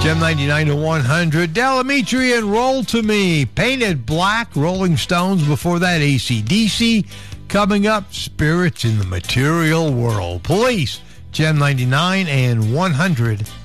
Gem 99 to 100. Delamitri and Roll to Me. Painted Black. Rolling Stones. Before that, AC/DC. Coming up, Spirits in the Material World. Police. Gem 99 and 100.